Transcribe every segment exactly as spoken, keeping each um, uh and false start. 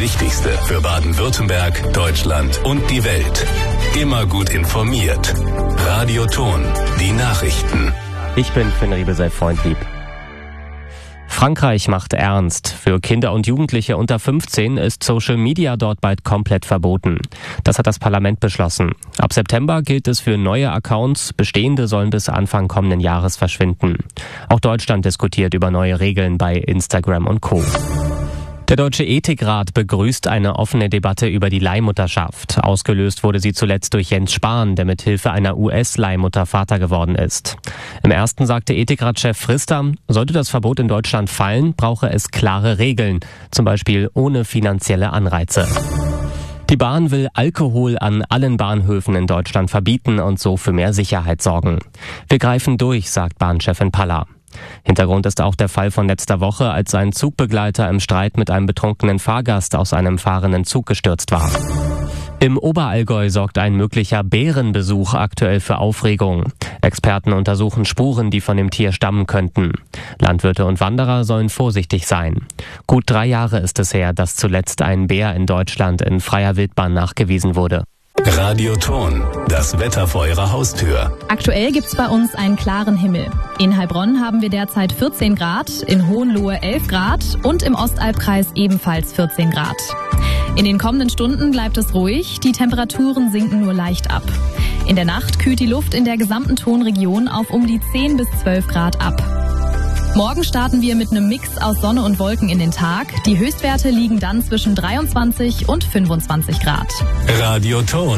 Wichtigste für Baden-Württemberg, Deutschland und die Welt. Immer gut informiert. Radio Ton, die Nachrichten. Ich bin Finn Riebe, sei freundlieb. Frankreich macht ernst. Für Kinder und Jugendliche unter fünfzehn ist Social Media dort bald komplett verboten. Das hat das Parlament beschlossen. Ab September gilt es für neue Accounts. Bestehende sollen bis Anfang kommenden Jahres verschwinden. Auch Deutschland diskutiert über neue Regeln bei Instagram und Co. Der Deutsche Ethikrat begrüßt eine offene Debatte über die Leihmutterschaft. Ausgelöst wurde sie zuletzt durch Jens Spahn, der mit Hilfe einer U S-Leihmutter Vater geworden ist. Im ersten sagte Ethikratschef Frister, sollte das Verbot in Deutschland fallen, brauche es klare Regeln, zum Beispiel ohne finanzielle Anreize. Die Bahn will Alkohol an allen Bahnhöfen in Deutschland verbieten und so für mehr Sicherheit sorgen. Wir greifen durch, sagt Bahnchefin Palla. Hintergrund ist auch der Fall von letzter Woche, als ein Zugbegleiter im Streit mit einem betrunkenen Fahrgast aus einem fahrenden Zug gestürzt war. Im Oberallgäu sorgt ein möglicher Bärenbesuch aktuell für Aufregung. Experten untersuchen Spuren, die von dem Tier stammen könnten. Landwirte und Wanderer sollen vorsichtig sein. Gut drei Jahre ist es her, dass zuletzt ein Bär in Deutschland in freier Wildbahn nachgewiesen wurde. Radio Ton, das Wetter vor Ihrer Haustür. Aktuell gibt's bei uns einen klaren Himmel. In Heilbronn haben wir derzeit vierzehn Grad, in Hohenlohe elf Grad und im Ostalbkreis ebenfalls vierzehn Grad. In den kommenden Stunden bleibt es ruhig, die Temperaturen sinken nur leicht ab. In der Nacht kühlt die Luft in der gesamten Tonregion auf um die zehn bis zwölf Grad ab. Morgen starten wir mit einem Mix aus Sonne und Wolken in den Tag. Die Höchstwerte liegen dann zwischen dreiundzwanzig und fünfundzwanzig Grad. Radio Ton,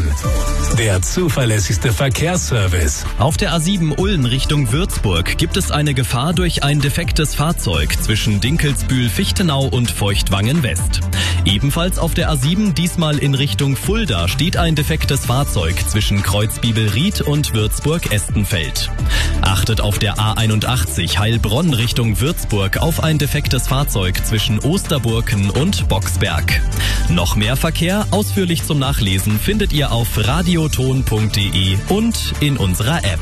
der zuverlässigste Verkehrsservice. Auf der A sieben Ulm Richtung Würzburg gibt es eine Gefahr durch ein defektes Fahrzeug zwischen Dinkelsbühl-Fichtenau und Feuchtwangen-West. Ebenfalls auf der A sieben, diesmal in Richtung Fulda, steht ein defektes Fahrzeug zwischen Kreuzbibelried und Würzburg-Estenfeld. Achtet auf der A einundachtzig Heilbronn Richtung Würzburg auf ein defektes Fahrzeug zwischen Osterburken und Boxberg. Noch mehr Verkehr, ausführlich zum Nachlesen, findet ihr auf radioton punkt de und in unserer App.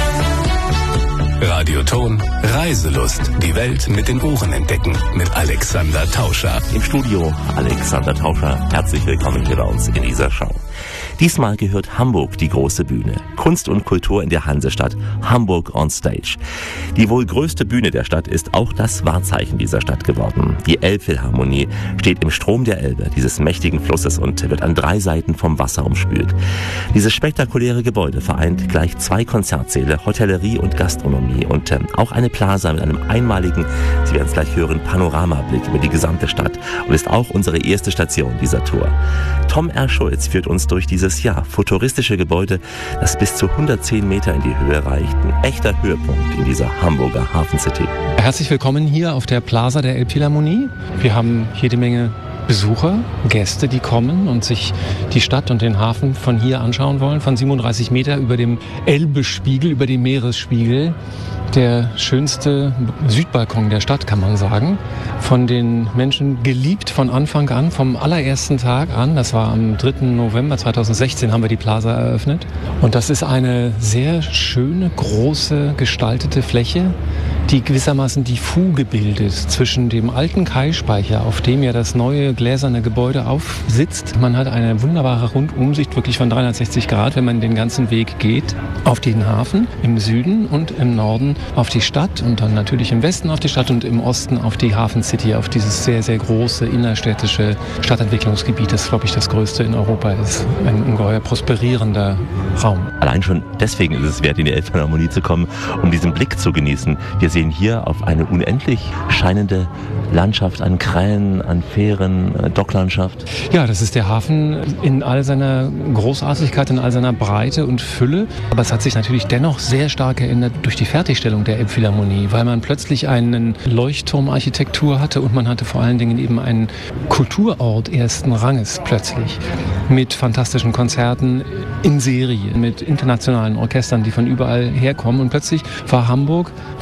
Radio Ton, Reiselust. Die Welt mit den Ohren entdecken. Mit Alexander Tauscher. Im Studio Alexander Tauscher. Herzlich willkommen hier bei uns in dieser Show. Diesmal gehört Hamburg die große Bühne. Kunst und Kultur in der Hansestadt. Hamburg on Stage. Die wohl größte Bühne der Stadt ist auch das Wahrzeichen dieser Stadt geworden. Die Elbphilharmonie steht im Strom der Elbe, dieses mächtigen Flusses, und wird an drei Seiten vom Wasser umspült. Dieses spektakuläre Gebäude vereint gleich zwei Konzertsäle, Hotellerie und Gastronomie und äh, auch eine Plaza mit einem einmaligen, Sie werden es gleich hören, Panoramablick über die gesamte Stadt und ist auch unsere erste Station dieser Tour. Tom R. Schulz führt uns durch dieses ja, futuristische Gebäude, das bis zu hundertzehn Meter in die Höhe reicht. Ein echter Höhepunkt in dieser Hamburger Hafencity. Herzlich willkommen hier auf der Plaza der Elbphilharmonie. Wir haben jede Menge Besucher, Gäste, die kommen und sich die Stadt und den Hafen von hier anschauen wollen, von siebenunddreißig Meter über dem Elbespiegel, über dem Meeresspiegel. Der schönste Südbalkon der Stadt, kann man sagen. Von den Menschen geliebt von Anfang an, vom allerersten Tag an. Das war am dritten November zweitausendsechzehn haben wir die Plaza eröffnet. Und das ist eine sehr schöne, große, gestaltete Fläche, die gewissermaßen die Fuge bildet zwischen dem alten Kaispeicher, auf dem ja das neue gläserne Gebäude aufsitzt. Man hat eine wunderbare Rundumsicht, wirklich von dreihundertsechzig Grad, wenn man den ganzen Weg geht, auf den Hafen im Süden und im Norden auf die Stadt und dann natürlich im Westen auf die Stadt und im Osten auf die Hafencity, auf dieses sehr, sehr große innerstädtische Stadtentwicklungsgebiet, das, glaube ich, das größte in Europa ist. Ein ungeheuer prosperierender Raum. Allein schon deswegen ist es wert, in die Elbphilharmonie zu kommen, um diesen Blick zu genießen. Wir sehen hier auf eine unendlich scheinende Landschaft an Krähen, an Fähren, Docklandschaft. Ja, das ist der Hafen in all seiner Großartigkeit, in all seiner Breite und Fülle. Aber es hat sich natürlich dennoch sehr stark geändert durch die Fertigstellung der Elbphilharmonie, weil man plötzlich einen Leuchtturmarchitektur hatte und man hatte vor allen Dingen eben einen Kulturort ersten Ranges plötzlich mit fantastischen Konzerten in Serie, mit internationalen Orchestern, die von überall herkommen. Und plötzlich war Hamburg von Helmut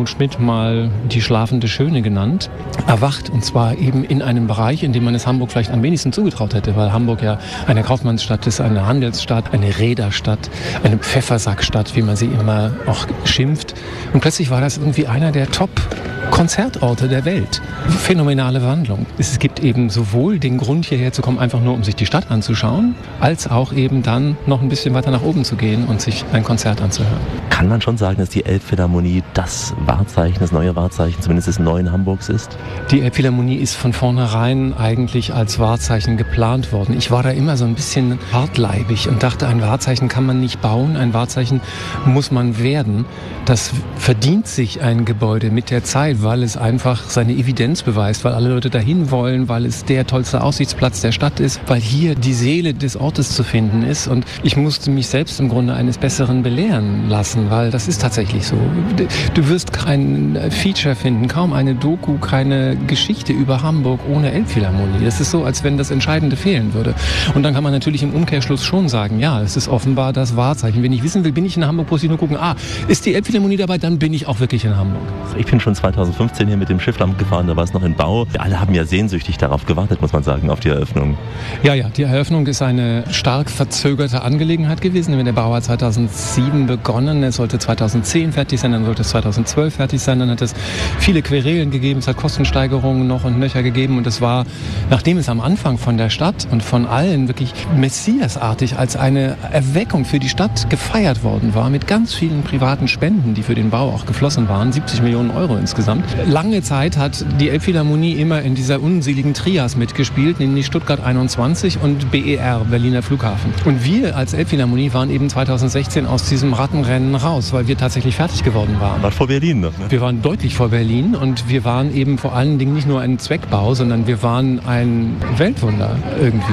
Schmidt mal die schlafende Schöne genannt, erwacht. Und zwar eben in einem Bereich, in dem man es Hamburg vielleicht am wenigsten zugetraut hätte, weil Hamburg ja eine Kaufmannsstadt ist, eine Handelsstadt, eine Reederstadt, eine Pfeffersackstadt, wie man sie immer auch schimpft. Und plötzlich war das irgendwie einer der Top-Konzertorte der Welt. Phänomenale Wandlung. Es gibt eben sowohl den Grund, hierher zu kommen, einfach nur um sich die Stadt anzuschauen, als auch eben dann noch ein bisschen weiter nach oben zu gehen und sich ein Konzert anzuhören. Kann man schon sagen, dass die Elbphilharmonie das Wahrzeichen, das neue Wahrzeichen, zumindest des neuen Hamburgs ist? Die Elbphilharmonie ist von vornherein eigentlich als Wahrzeichen geplant worden. Ich war da immer so ein bisschen hartleibig und dachte, ein Wahrzeichen kann man nicht bauen, ein Wahrzeichen muss man werden. Das verdient sich ein Gebäude mit der Zeit, weil es einfach seine Evidenz beweist, weil alle Leute dahin wollen, weil es der tollste Aussichtsplatz der Stadt ist, weil hier die Seele des Ortes zu finden ist. Und ich musste mich selbst im Grunde eines Besseren belehren lassen, weil das ist tatsächlich so. Du wirst kein Feature finden, kaum eine Doku, keine Geschichte über Hamburg ohne Elbphilharmonie. Das ist so, als wenn das Entscheidende fehlen würde. Und dann kann man natürlich im Umkehrschluss schon sagen, ja, es ist offenbar das Wahrzeichen. Wenn ich wissen will, bin ich in Hamburg, muss ich nur gucken, ah, ist die Elbphilharmonie dabei, dann bin ich auch wirklich in Hamburg. Ich bin schon zweitausendfünfzehn hier mit dem Schiffdampf gefahren, da war es noch in Bau. Alle haben ja sehnsüchtig darauf gewartet, muss man sagen, auf die Eröffnung. Ja, ja, die Eröffnung ist eine stark verzögerte Angelegenheit gewesen. Der Bau hat zweitausendsieben begonnen, es sollte zweitausendzehn fertig sein, dann sollte es zweitausendzwölf fertig sein, dann hat es viele Querelen gegeben, es hat Kostensteigerungen noch und nöcher gegeben und es war, nachdem es am Anfang von der Stadt und von allen wirklich messiasartig als eine Erweckung für die Stadt gefeiert worden war, mit ganz vielen privaten Spenden, die für den Bau auch geflossen waren, siebzig Millionen Euro insgesamt. Lange Zeit hat die Elbphilharmonie immer in dieser unseligen Trias mitgespielt, nämlich Stuttgart einundzwanzig und B E R, Berliner Flughafen. Und wir als Elbphilharmonie waren eben zweitausendsechzehn aus diesem Rattenrennen raus, weil wir tatsächlich fertig geworden waren. War vor Berlin noch, ne? Wir waren deutlich vor Berlin und wir waren eben vor allen Dingen nicht nur ein Zweckbau, sondern wir waren ein Weltwunder irgendwie.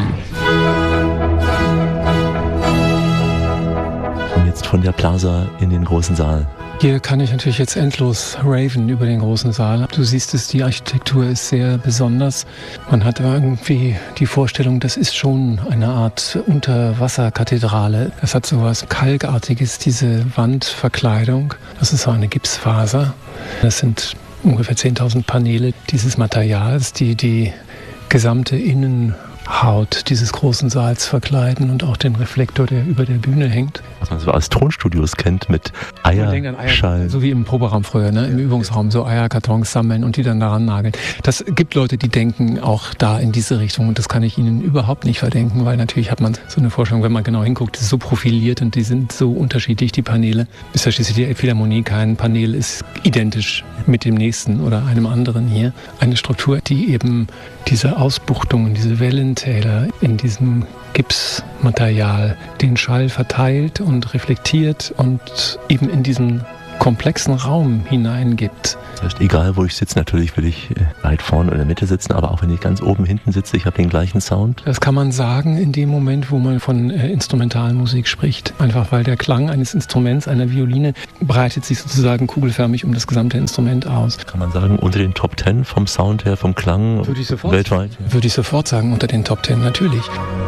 Und jetzt von der Plaza in den großen Saal. Hier kann ich natürlich jetzt endlos raven über den großen Saal. Du siehst es, die Architektur ist sehr besonders. Man hat irgendwie die Vorstellung, das ist schon eine Art Unterwasserkathedrale. Es hat so was Kalkartiges, diese Wandverkleidung. Das ist so eine Gipsfaser. Das sind ungefähr zehntausend Paneele dieses Materials, die die gesamte Innenhaut dieses großen Saals verkleiden und auch den Reflektor, der über der Bühne hängt. Was man so aus Tonstudios kennt mit Eierschall. So wie im Proberaum früher, ne? Im Übungsraum so Eierkartons sammeln und die dann daran nageln. Das gibt Leute, die denken auch da in diese Richtung und das kann ich ihnen überhaupt nicht verdenken, weil natürlich hat man so eine Vorstellung, wenn man genau hinguckt, das ist so profiliert und die sind so unterschiedlich, die Paneele. Ist ja schließlich die Elbphilharmonie, kein Panel ist identisch mit dem nächsten oder einem anderen hier. Eine Struktur, die eben diese Ausbuchtungen, diese Wellentäler in diesem Gipsmaterial den Schall verteilt und reflektiert und eben in diesen komplexen Raum hineingibt. Das heißt, egal wo ich sitze, natürlich will ich weit vorne in der Mitte sitzen, aber auch wenn ich ganz oben hinten sitze, ich habe den gleichen Sound. Das kann man sagen in dem Moment, wo man von äh, Instrumentalmusik spricht. Einfach weil der Klang eines Instruments, einer Violine, breitet sich sozusagen kugelförmig um das gesamte Instrument aus. Kann man sagen, unter den Top Ten vom Sound her, vom Klang Würde ich sofort, weltweit? Würde ich sofort sagen, unter den Top Ten, natürlich.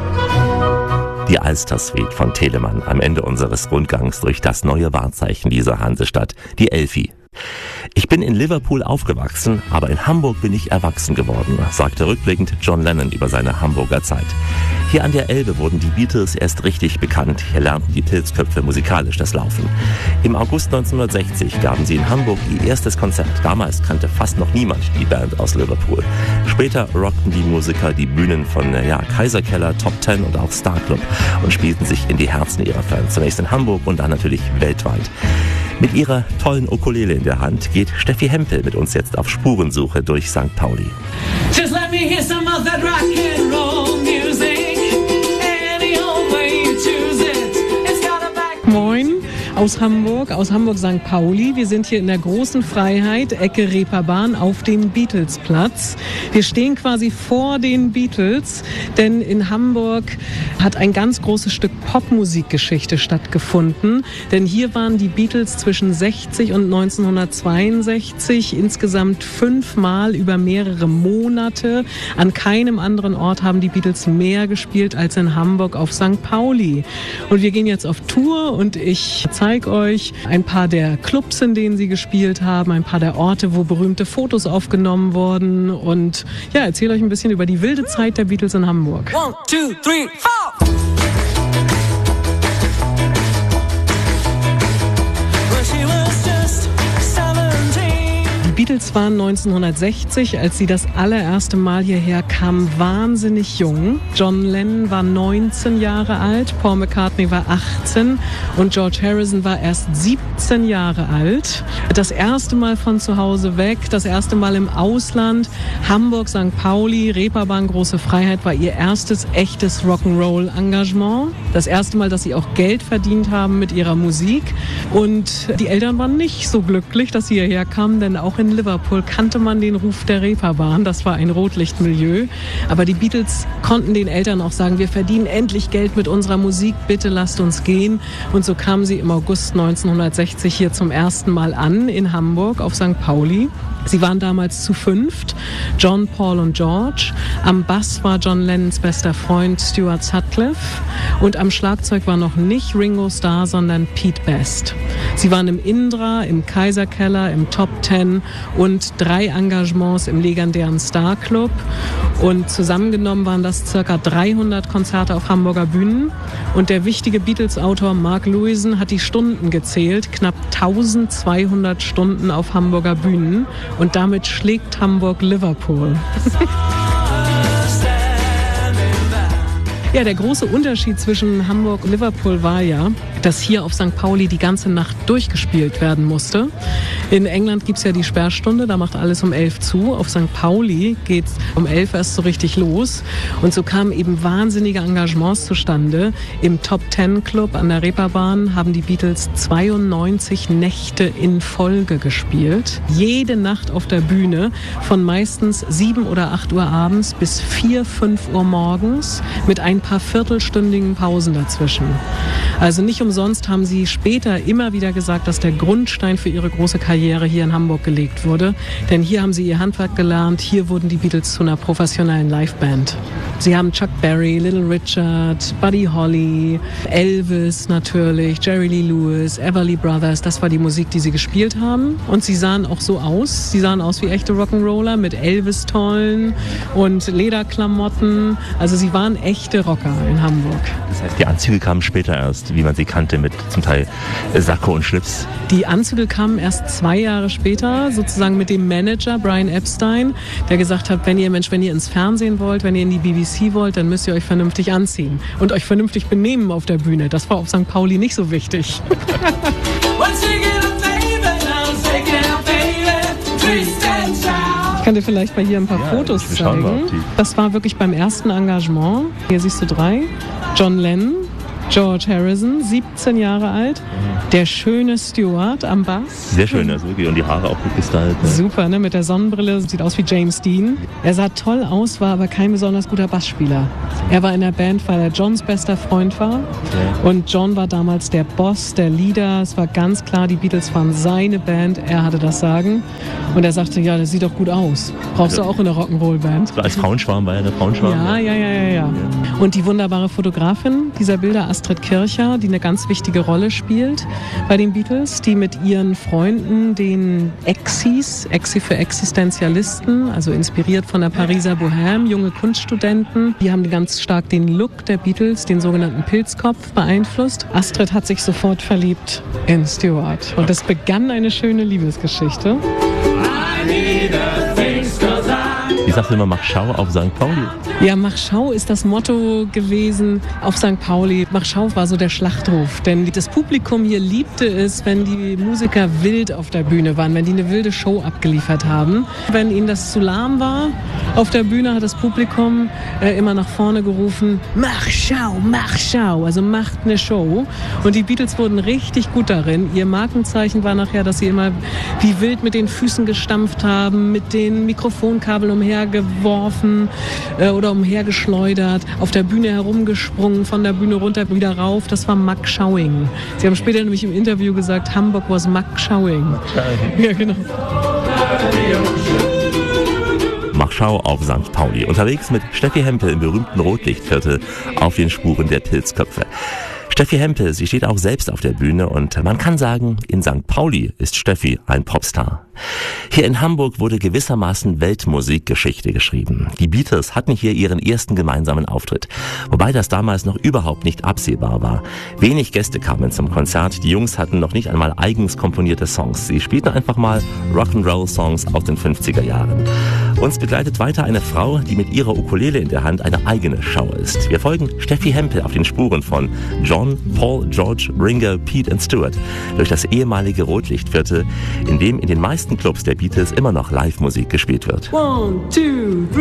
Die Alster-Suite von Telemann am Ende unseres Rundgangs durch das neue Wahrzeichen dieser Hansestadt, die Elfi. Ich bin in Liverpool aufgewachsen, aber in Hamburg bin ich erwachsen geworden, sagte rückblickend John Lennon über seine Hamburger Zeit. Hier an der Elbe wurden die Beatles erst richtig bekannt. Hier lernten die Pilzköpfe musikalisch das Laufen. Im August neunzehnhundertsechzig gaben sie in Hamburg ihr erstes Konzert. Damals kannte fast noch niemand die Band aus Liverpool. Später rockten die Musiker die Bühnen von ja, Kaiserkeller, Top Ten und auch Star Club und spielten sich in die Herzen ihrer Fans. Zunächst in Hamburg und dann natürlich weltweit. Mit ihrer tollen Ukulele in der Hand geht Steffi Hempel mit uns jetzt auf Spurensuche durch Sankt Pauli. Just let me hear some of that rock and roll music. Any old way you choose it. It's got a back. Moin aus Hamburg, aus Hamburg-Sankt Pauli. Wir sind hier in der großen Freiheit, Ecke Reeperbahn, auf dem Beatlesplatz. Wir stehen quasi vor den Beatles, denn in Hamburg hat ein ganz großes Stück Popmusikgeschichte stattgefunden. Denn hier waren die Beatles zwischen sechzig und neunzehnhundertzweiundsechzig insgesamt fünfmal über mehrere Monate. An keinem anderen Ort haben die Beatles mehr gespielt als in Hamburg auf Sankt Pauli. Und wir gehen jetzt auf Tour und ich zeige zeige euch ein paar der Clubs, in denen sie gespielt haben, ein paar der Orte, wo berühmte Fotos aufgenommen wurden und ja, erzähle euch ein bisschen über die wilde Zeit der Beatles in Hamburg. One, two, three, four! Die Beatles waren neunzehnhundertsechzig, als sie das allererste Mal hierher kamen, wahnsinnig jung. John Lennon war neunzehn Jahre alt, Paul McCartney war achtzehn und George Harrison war erst siebzehn Jahre alt. Das erste Mal von zu Hause weg, das erste Mal im Ausland. Hamburg, Sankt Pauli, Reeperbahn, Große Freiheit war ihr erstes echtes Rock'n'Roll-Engagement. Das erste Mal, dass sie auch Geld verdient haben mit ihrer Musik. Und die Eltern waren nicht so glücklich, dass sie hierher kamen, denn auch in Liverpool kannte man den Ruf der Reeperbahn. Das war ein Rotlichtmilieu. Aber die Beatles konnten den Eltern auch sagen, wir verdienen endlich Geld mit unserer Musik, bitte lasst uns gehen. Und so kamen sie im August neunzehnhundertsechzig hier zum ersten Mal an in Hamburg auf Sankt Pauli. Sie waren damals zu fünft, John, Paul und George. Am Bass war John Lennons bester Freund Stuart Sutcliffe und am Schlagzeug war noch nicht Ringo Starr, sondern Pete Best. Sie waren im Indra, im Kaiserkeller, im Top Ten und drei Engagements im legendären Star Club. Und zusammengenommen waren das circa dreihundert Konzerte auf Hamburger Bühnen. Und der wichtige Beatles-Autor Mark Lewison hat die Stunden gezählt, knapp eintausendzweihundert Stunden auf Hamburger Bühnen. Und damit schlägt Hamburg Liverpool. Ja, der große Unterschied zwischen Hamburg und Liverpool war ja, dass hier auf Sankt Pauli die ganze Nacht durchgespielt werden musste. In England gibt's ja die Sperrstunde, da macht alles um elf zu. Auf Sankt Pauli geht's um elf erst so richtig los. Und so kamen eben wahnsinnige Engagements zustande. Im Top Ten Club an der Reeperbahn haben die Beatles zweiundneunzig Nächte in Folge gespielt. Jede Nacht auf der Bühne von meistens sieben oder acht Uhr abends bis vier, fünf Uhr morgens mit ein paar viertelstündigen Pausen dazwischen. Also nicht umsonst haben sie später immer wieder gesagt, dass der Grundstein für ihre große Karriere hier in Hamburg gelegt wurde. Denn hier haben sie ihr Handwerk gelernt, hier wurden die Beatles zu einer professionellen Liveband. Sie haben Chuck Berry, Little Richard, Buddy Holly, Elvis natürlich, Jerry Lee Lewis, Everly Brothers, das war die Musik, die sie gespielt haben. Und sie sahen auch so aus. Sie sahen aus wie echte Rock'n'Roller mit Elvis-Tollen und Lederklamotten. Also sie waren echte Rocker in Hamburg. Das heißt, die Anzüge kamen später erst, wie man sie kannte, mit zum Teil Sakko und Schlips. Die Anzüge kamen erst zwei Jahre später, sozusagen mit dem Manager Brian Epstein, der gesagt hat, wenn ihr Mensch, wenn ihr ins Fernsehen wollt, wenn ihr in die B B C wollt, dann müsst ihr euch vernünftig anziehen und euch vernünftig benehmen auf der Bühne. Das war auf Sankt Pauli nicht so wichtig. Ich kann dir vielleicht mal hier ein paar ja, Fotos zeigen. Das war wirklich beim ersten Engagement. Hier siehst du drei. John Lennon, George Harrison, siebzehn Jahre alt. Der schöne Stuart am Bass. Sehr schön, also wirklich. Und die Haare auch gut gestylt. Ne? Super, ne? Mit der Sonnenbrille. Sieht aus wie James Dean. Er sah toll aus, war aber kein besonders guter Bassspieler. Er war in der Band, weil er Johns bester Freund war. Ja. Und John war damals der Boss, der Leader. Es war ganz klar, die Beatles waren seine Band. Er hatte das Sagen. Und er sagte, ja, das sieht doch gut aus. Brauchst also, du auch eine Rock'n'Roll-Band? Als Frauenschwarm war er eine Frauenschwarm. Ja, ja, ja, ja, ja. Und die wunderbare Fotografin dieser Bilder, Astrid Kircher, die eine ganz wichtige Rolle spielt bei den Beatles, die mit ihren Freunden, den Exis, Exi für Existenzialisten, also inspiriert von der Pariser Bohème, junge Kunststudenten, die haben ganz stark den Look der Beatles, den sogenannten Pilzkopf, beeinflusst. Astrid hat sich sofort verliebt in Stuart und es begann eine schöne Liebesgeschichte. Ich sagte immer, mach Schau auf Sankt Pauli. Ja, mach Schau ist das Motto gewesen auf Sankt Pauli. Mach Schau war so der Schlachtruf, denn das Publikum hier liebte es, wenn die Musiker wild auf der Bühne waren, wenn die eine wilde Show abgeliefert haben. Wenn ihnen das zu lahm war auf der Bühne, hat das Publikum äh, immer nach vorne gerufen, mach Schau, mach Schau, also macht eine Show. Und die Beatles wurden richtig gut darin. Ihr Markenzeichen war nachher, dass sie immer wie wild mit den Füßen gestampft haben, mit den Mikrofonkabeln umhergeworfen äh, oder umhergeschleudert, auf der Bühne herumgesprungen, von der Bühne runter, wieder rauf. Das war Muck Showing. Sie haben später nämlich im Interview gesagt, Hamburg was Muck Showing. Ja, genau. Mach Schau auf Sankt Pauli. Unterwegs mit Steffi Hempel im berühmten Rotlichtviertel auf den Spuren der Pilzköpfe. Steffi Hempel, sie steht auch selbst auf der Bühne und man kann sagen, in Sankt Pauli ist Steffi ein Popstar. Hier in Hamburg wurde gewissermaßen Weltmusikgeschichte geschrieben. Die Beatles hatten hier ihren ersten gemeinsamen Auftritt, wobei das damals noch überhaupt nicht absehbar war. Wenig Gäste kamen zum Konzert, die Jungs hatten noch nicht einmal eigens komponierte Songs. Sie spielten einfach mal Rock'n'Roll-Songs aus den fünfziger Jahren. Uns begleitet weiter eine Frau, die mit ihrer Ukulele in der Hand eine eigene Show ist. Wir folgen Steffi Hempel auf den Spuren von John, Paul, George, Ringo, Pete und Stuart durch das ehemalige Rotlichtviertel, in dem in den meisten Clubs der Beatles immer noch Live-Musik gespielt wird. One, two, three.